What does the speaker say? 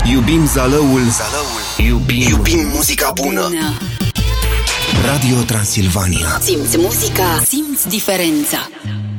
Iubim Zalăul. Iubim muzica bună. Radio Transilvania. Simți muzica, simți diferența.